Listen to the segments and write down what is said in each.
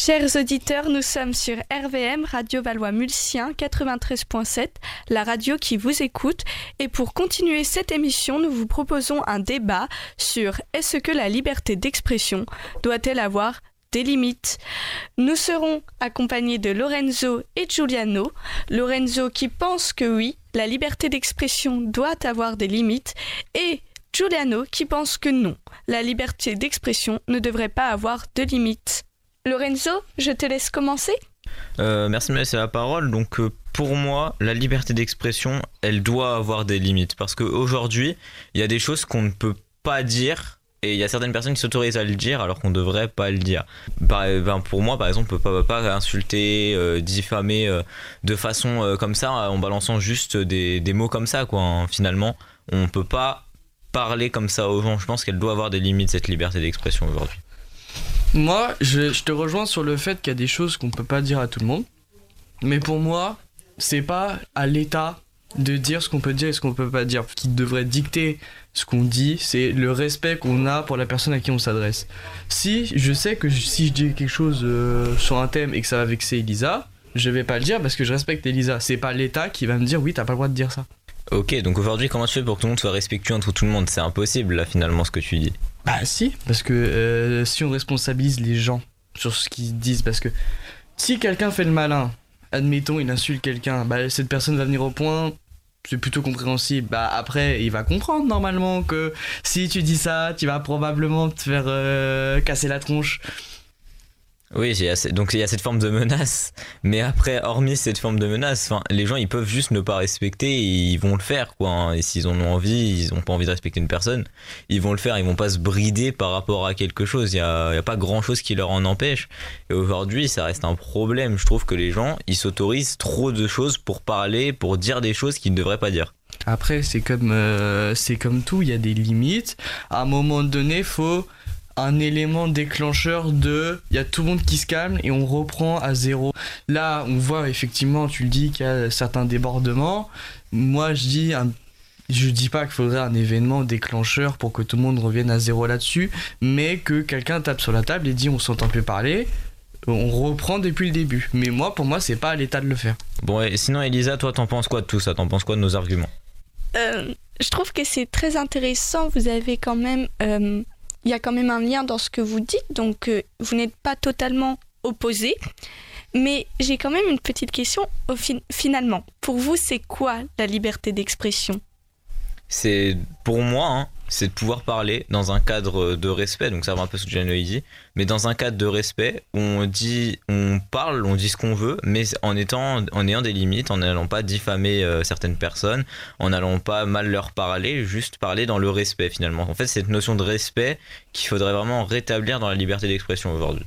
Chers auditeurs, nous sommes sur RVM, Radio Valois-Mulsien 93.7, la radio qui vous écoute. Et pour continuer cette émission, nous vous proposons un débat sur est-ce que la liberté d'expression doit-elle avoir des limites ? Nous serons accompagnés de Lorenzo et Giuliano. Lorenzo qui pense que oui, la liberté d'expression doit avoir des limites, et Giuliano qui pense que non, la liberté d'expression ne devrait pas avoir de limites. Lorenzo, je te laisse commencer. Merci de me laisser la parole. Donc pour moi, la liberté d'expression, elle doit avoir des limites. Parce qu'aujourd'hui, il y a des choses qu'on ne peut pas dire et il y a certaines personnes qui s'autorisent à le dire alors qu'on ne devrait pas le dire. Pour moi, par exemple, on ne peut pas insulter, diffamer de façon comme ça en balançant juste des mots comme ça, quoi. Hein. Finalement, on ne peut pas parler comme ça aux gens. Je pense qu'elle doit avoir des limites, cette liberté d'expression aujourd'hui. Moi, je te rejoins sur le fait qu'il y a des choses qu'on peut pas dire à tout le monde. Mais pour moi, c'est pas à l'État de dire ce qu'on peut dire et ce qu'on peut pas dire. Ce qui devrait dicter ce qu'on dit, c'est le respect qu'on a pour la personne à qui on s'adresse. Si je sais que si je dis quelque chose sur un thème et que ça va vexer Elisa, je vais pas le dire parce que je respecte Elisa. C'est pas l'État qui va me dire oui, t'as pas le droit de dire ça. Ok, donc aujourd'hui, comment tu fais pour que tout le monde soit respectueux entre tout le monde ? C'est impossible, là, finalement, ce que tu dis. Bah si, parce que si on responsabilise les gens sur ce qu'ils disent, parce que si quelqu'un fait le malin, admettons il insulte quelqu'un, bah cette personne va venir au point, c'est plutôt compréhensible. Bah après il va comprendre normalement que si tu dis ça, tu vas probablement te faire casser la tronche. Oui, donc il y a cette forme de menace, mais après, hormis cette forme de menace, les gens ils peuvent juste ne pas respecter et ils vont le faire, quoi. Hein. Et s'ils en ont envie, ils n'ont pas envie de respecter une personne, ils vont le faire, ils vont pas se brider par rapport à quelque chose. Il y a pas grand chose qui leur en empêche. Et aujourd'hui, ça reste un problème. Je trouve que les gens ils s'autorisent trop de choses pour parler, pour dire des choses qu'ils ne devraient pas dire. Après, c'est comme tout, il y a des limites. À un moment donné, faut un élément déclencheur il y a tout le monde qui se calme et on reprend à zéro. Là, on voit effectivement, tu le dis, qu'il y a certains débordements. Moi, je dis pas qu'il faudrait un événement déclencheur pour que tout le monde revienne à zéro là-dessus, mais que quelqu'un tape sur la table et dit on s'entend plus parler, on reprend depuis le début. Mais pour moi, c'est pas à l'État de le faire. Bon, et sinon, Elisa, toi, t'en penses quoi de tout ça ? T'en penses quoi de nos arguments ? Je trouve que c'est très intéressant. Vous avez quand même... il y a quand même un lien dans ce que vous dites, donc vous n'êtes pas totalement opposés. Mais j'ai quand même une petite question. Finalement, pour vous, c'est quoi la liberté d'expression ? C'est, pour moi, c'est de pouvoir parler dans un cadre de respect, donc ça va un peu ce que Giuliano dit, mais dans un cadre de respect où on parle, on dit ce qu'on veut, mais en ayant des limites, en n'allant pas diffamer certaines personnes, en n'allant pas mal leur parler, juste parler dans le respect finalement. En fait, c'est cette notion de respect qu'il faudrait vraiment rétablir dans la liberté d'expression aujourd'hui.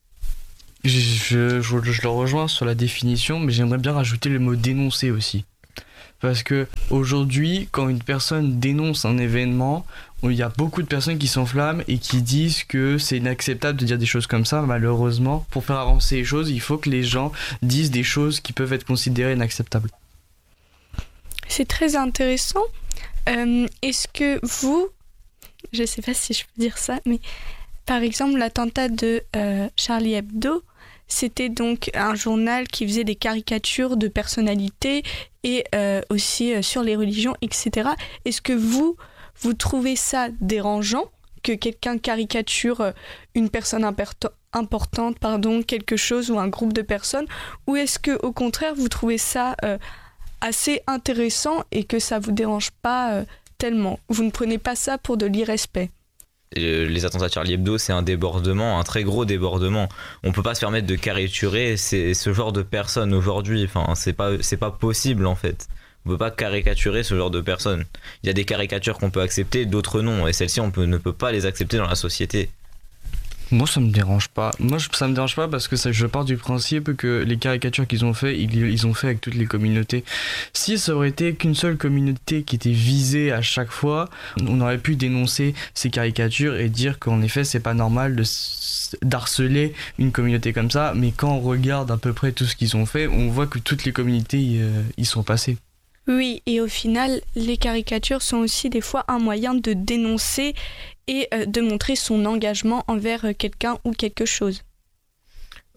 Je le rejoins sur la définition, mais j'aimerais bien rajouter le mot dénoncer aussi. Parce que aujourd'hui, quand une personne dénonce un événement, il y a beaucoup de personnes qui s'enflamment et qui disent que c'est inacceptable de dire des choses comme ça. Malheureusement, pour faire avancer les choses, il faut que les gens disent des choses qui peuvent être considérées inacceptables. C'est très intéressant. Est-ce que vous, je ne sais pas si je peux dire ça, mais par exemple l'attentat de Charlie Hebdo, c'était donc un journal qui faisait des caricatures de personnalités et aussi sur les religions, etc. Est-ce que vous trouvez ça dérangeant que quelqu'un caricature une personne importante, quelque chose ou un groupe de personnes, ou est-ce que au contraire vous trouvez ça assez intéressant et que ça vous dérange pas tellement ? Vous ne prenez pas ça pour de l'irrespect ? Les attentats de Charlie Hebdo, c'est un débordement, un très gros débordement. On peut pas se permettre de caricaturer ce genre de personnes aujourd'hui. Enfin, c'est pas possible en fait. On peut pas caricaturer ce genre de personnes. Il y a des caricatures qu'on peut accepter, d'autres non. Et celles-ci, ne peut pas les accepter dans la société. Moi, ça me dérange pas. Ça me dérange pas parce que je pars du principe que les caricatures qu'ils ont fait, ils ont fait avec toutes les communautés. Si ça aurait été qu'une seule communauté qui était visée à chaque fois, on aurait pu dénoncer ces caricatures et dire qu'en effet, c'est pas normal d'harceler une communauté comme ça. Mais quand on regarde à peu près tout ce qu'ils ont fait, on voit que toutes les communautés y sont passées. Oui, et au final, les caricatures sont aussi des fois un moyen de dénoncer et de montrer son engagement envers quelqu'un ou quelque chose.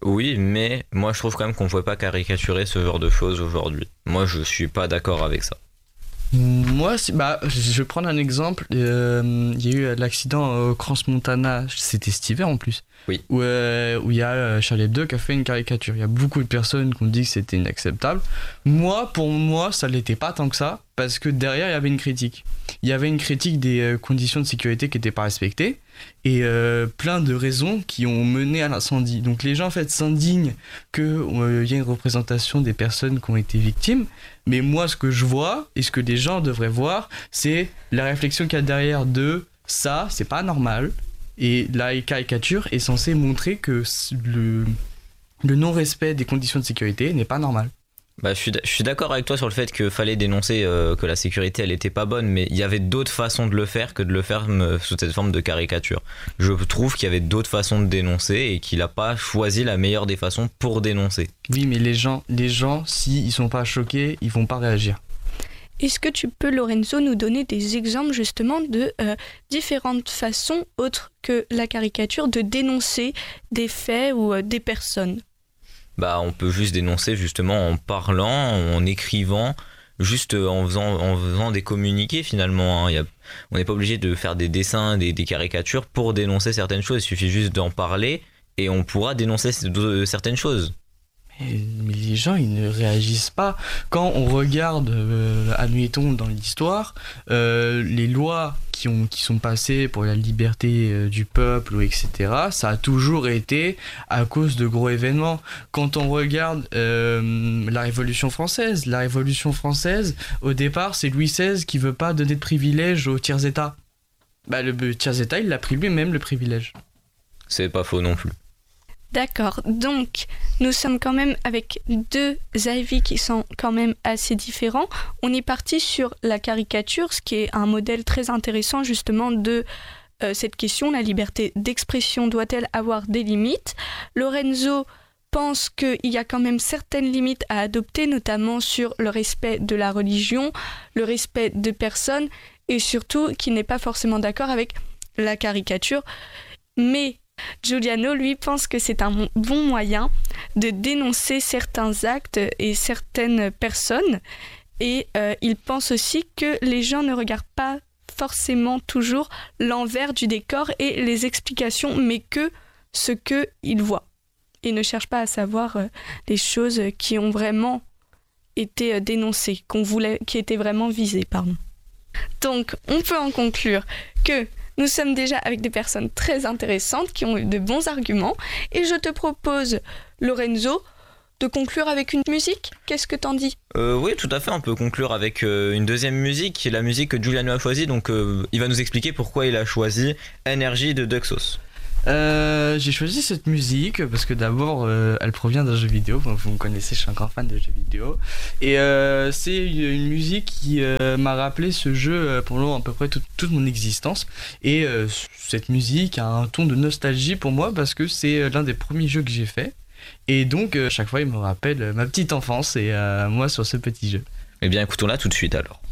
Oui, mais moi je trouve quand même qu'on ne pouvait pas caricaturer ce genre de choses aujourd'hui. Moi je suis pas d'accord avec ça. Moi, je vais prendre un exemple. Il y a eu l'accident au Crans-Montana, c'était cet hiver en plus. Oui. Où il y a Charlie Hebdo qui a fait une caricature. Il y a beaucoup de personnes qui ont dit que c'était inacceptable. Pour moi, ça l'était pas tant que ça, parce que derrière, il y avait une critique. Il y avait une critique des conditions de sécurité qui n'étaient pas respectées et plein de raisons qui ont mené à l'incendie. Donc les gens en fait s'indignent qu'il y ait une représentation des personnes qui ont été victimes. Mais moi, ce que je vois et ce que les gens devraient voir, c'est la réflexion qu'il y a derrière de ça, c'est pas normal. Et la caricature est censée montrer que le non-respect des conditions de sécurité n'est pas normal. Bah, je suis d'accord avec toi sur le fait qu'il fallait dénoncer que la sécurité elle était pas bonne, mais il y avait d'autres façons de le faire que de le faire sous cette forme de caricature. Je trouve qu'il y avait d'autres façons de dénoncer et qu'il a pas choisi la meilleure des façons pour dénoncer. Oui, mais les gens, s'ils sont pas choqués, ils vont pas réagir. Est-ce que tu peux, Lorenzo, nous donner des exemples justement de différentes façons autres que la caricature de dénoncer des faits ou des personnes ? Bah, on peut juste dénoncer justement en parlant, en écrivant, juste en faisant des communiqués finalement. On n'est pas obligé de faire des dessins, des caricatures pour dénoncer certaines choses. Il suffit juste d'en parler et on pourra dénoncer certaines choses. Mais les gens, ils ne réagissent pas. Quand on regarde, admettons, dans l'histoire, les lois qui sont passées pour la liberté du peuple, etc., ça a toujours été à cause de gros événements. Quand on regarde la Révolution française, au départ, c'est Louis XVI qui veut pas donner de privilèges aux tiers-états. Bah, le tiers-état, il l'a pris lui-même, le privilège. C'est pas faux non plus. D'accord, donc nous sommes quand même avec deux avis qui sont quand même assez différents. On est parti sur la caricature, ce qui est un modèle très intéressant justement de cette question, la liberté d'expression doit-elle avoir des limites ? Lorenzo pense qu'il y a quand même certaines limites à adopter, notamment sur le respect de la religion, le respect de personnes, et surtout qu'il n'est pas forcément d'accord avec la caricature, mais Giuliano, lui, pense que c'est un bon moyen de dénoncer certains actes et certaines personnes. Et il pense aussi que les gens ne regardent pas forcément toujours l'envers du décor et les explications, mais que ce qu'ils voient. Et ne cherchent pas à savoir les choses qui ont vraiment été dénoncées, qui étaient vraiment visées, pardon. Donc, on peut en conclure que nous sommes déjà avec des personnes très intéressantes qui ont eu de bons arguments. Et je te propose, Lorenzo, de conclure avec une musique. Qu'est-ce que t'en dis ? Oui, tout à fait. On peut conclure avec une deuxième musique, la musique que Giuliano a choisie. Donc, il va nous expliquer pourquoi il a choisi Energy de Duxos. J'ai choisi cette musique parce que d'abord elle provient d'un jeu vidéo. Vous me connaissez, je suis un grand fan de jeux vidéo. Et c'est une musique qui m'a rappelé ce jeu pendant à peu près toute mon existence. Et cette musique a un ton de nostalgie pour moi parce que c'est l'un des premiers jeux que j'ai fait. Et donc chaque fois il me rappelle ma petite enfance et moi sur ce petit jeu. Eh bien écoutons-la tout de suite alors.